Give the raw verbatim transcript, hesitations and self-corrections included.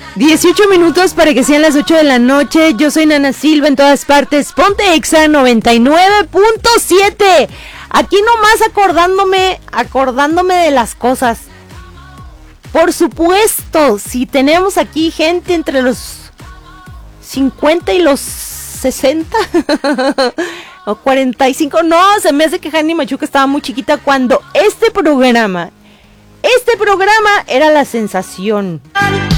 dieciocho minutos para que sean las ocho de la noche. Yo soy Nana Silva en todas partes. Ponte Exa noventa y nueve punto siete. Aquí nomás acordándome, acordándome de las cosas. Por supuesto, si tenemos aquí gente entre los cincuenta y los sesenta o cuarenta y cinco. No, se me hace que Handy Machuca estaba muy chiquita cuando este programa, este programa era la sensación.